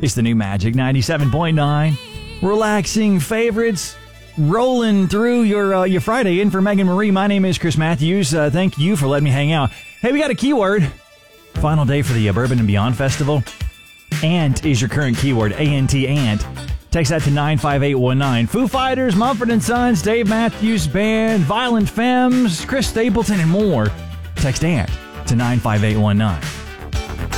It's the new Magic 97.9. Relaxing favorites rolling through your Friday. In for Megan Marie, my name is Chris Matthews. Thank you for letting me hang out. Hey, we got a keyword. Final day for the Bourbon and Beyond Festival. Ant is your current keyword. A-N-T, Ant. Text that to 95819. Foo Fighters, Mumford & Sons, Dave Matthews Band, Violent Femmes, Chris Stapleton, and more. Text ANT to 95819.